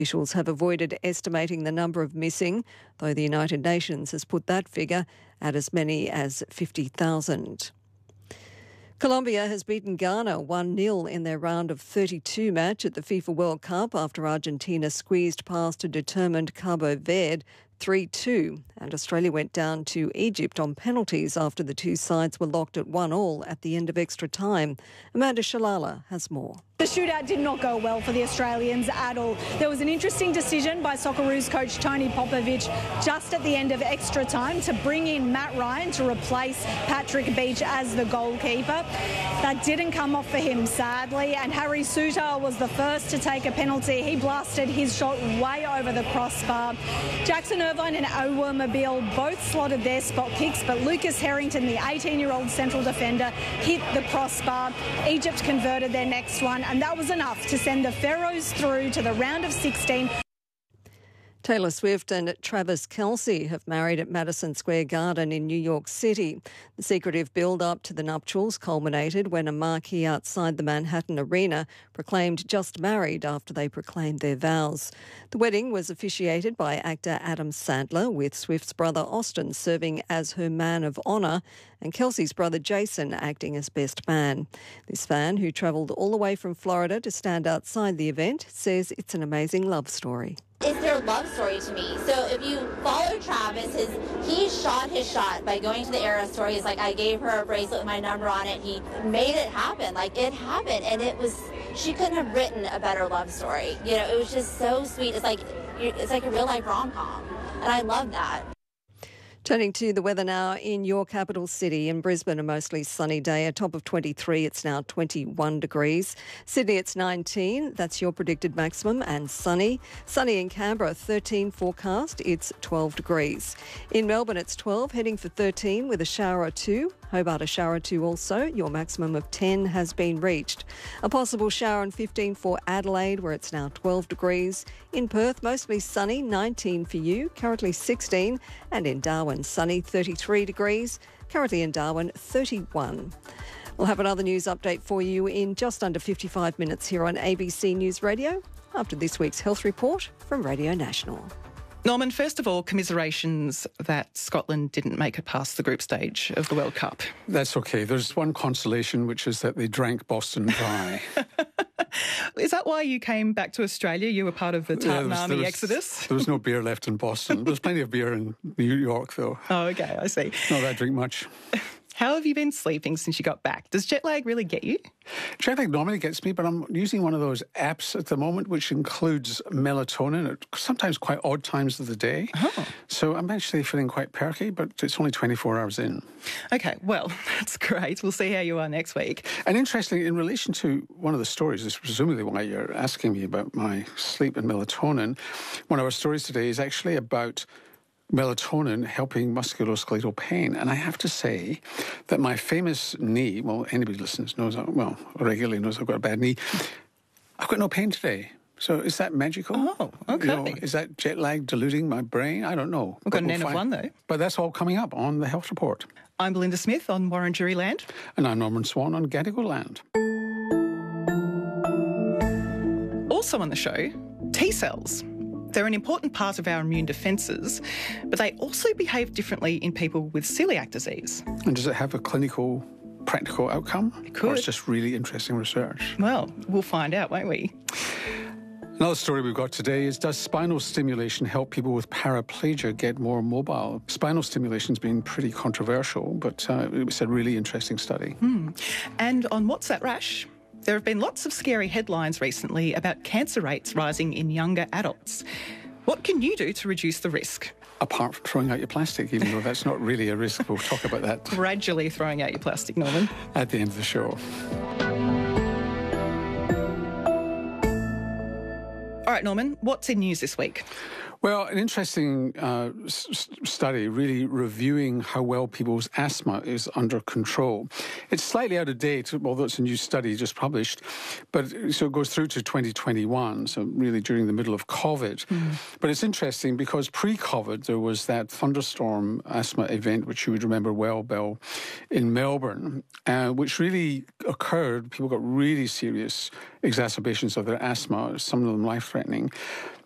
Officials have avoided estimating the number of missing, though the United Nations has put that figure at as many as 50,000. Colombia has beaten Ghana 1-0 in their round of 32 match at the FIFA World Cup after Argentina squeezed past a determined Cabo Verde 3-2, and Australia went down to Egypt on penalties after the two sides were locked at 1-1 at the end of extra time. Amanda Shalala has more. The shootout did not go well for the Australians at all. There was an interesting decision by Socceroos coach Tony Popovic just at the end of extra time to bring in Matt Ryan to replace Patrick Beach as the goalkeeper. That didn't come off for him, sadly, and Harry Souttar was the first to take a penalty. He blasted his shot way over the crossbar. Jackson Irvine and Owen Mobile both slotted their spot kicks, but Lucas Harrington, the 18-year-old central defender, hit the crossbar. Egypt converted their next one, and that was enough to send the Pharaohs through to the round of 16. Taylor Swift and Travis Kelce have married at Madison Square Garden in New York City. The secretive build-up to the nuptials culminated when a marquee outside the Manhattan Arena proclaimed just married after they proclaimed their vows. The wedding was officiated by actor Adam Sandler, with Swift's brother Austin serving as her man of honour and Kelce's brother Jason acting as best man. This fan, who travelled all the way from Florida to stand outside the event, says it's an amazing love story. It's their love story to me. So if you follow Travis, he shot his shot by going to the Era store. He's like, I gave her a bracelet with my number on it. He made it happen. Like, it happened. And she couldn't have written a better love story. You know, it was just so sweet. It's like a real life rom-com. And I love that. Turning to the weather now in your capital city. In Brisbane, a mostly sunny day, a top of 23. It's now 21 degrees. Sydney, it's 19. That's your predicted maximum, and sunny. Sunny in Canberra, 13 forecast. It's 12 degrees. In Melbourne, it's 12, heading for 13 with a shower or two. Hobart, a shower or two also. Your maximum of 10 has been reached. A possible shower and 15 for Adelaide, where it's now 12 degrees. In Perth, mostly sunny, 19 for you. Currently 16. And in Darwin, sunny, 33 degrees. Currently in Darwin, 31. We'll have another news update for you in just under 55 minutes here on ABC News Radio after this week's health report from Radio National. Norman, first of all, commiserations that Scotland didn't make it past the group stage of the World Cup. That's okay. There's one consolation, which is that they drank Boston dry. Is that why you came back to Australia? You were part of the Tartan Army exodus? There was no beer left in Boston. There's plenty of beer in New York, though. Oh, okay, I see. Not that I drink much. How have you been sleeping since you got back? Does jet lag really get you? Jet lag normally gets me, but I'm using one of those apps at the moment which includes melatonin at sometimes quite odd times of the day. Oh. So I'm actually feeling quite perky, but it's only 24 hours in. Okay, well, that's great. We'll see how you are next week. And interestingly, in relation to one of the stories, this is presumably why you're asking me about my sleep and melatonin, one of our stories today is actually about melatonin helping musculoskeletal pain. And I have to say that my famous knee, well, anybody who listens knows, well, regularly knows I've got a bad knee. I've got no pain today. So is that magical? Oh, okay. You know, is that jet lag deluding my brain? I don't know. We've got an N of one, though. But that's all coming up on the Health Report. I'm Belinda Smith on Warren-Jury Land. And I'm Norman Swan on Gadigal Land. Also on the show, T-cells. They're an important part of our immune defences, but they also behave differently in people with celiac disease. And does it have a clinical, practical outcome? It could. Or it's just really interesting research? Well, we'll find out, won't we? Another story we've got today is, does spinal stimulation help people with paraplegia get more mobile? Spinal stimulation's been pretty controversial, but it was a really interesting study. And on What's That Rash? There have been lots of scary headlines recently about cancer rates rising in younger adults. What can you do to reduce the risk? Apart from throwing out your plastic, even though that's not really a risk. We'll talk about that. Gradually throwing out your plastic, Norman. At the end of the show. All right, Norman, what's in news this week? Well, an interesting study really reviewing how well people's asthma is under control. It's slightly out of date, although it's a new study just published, but so it goes through to 2021, so really during the middle of COVID. But it's interesting because pre-COVID there was that thunderstorm asthma event, which you would remember well, Bill, in Melbourne, which really occurred. People got really serious exacerbations of their asthma, some of them life-threatening.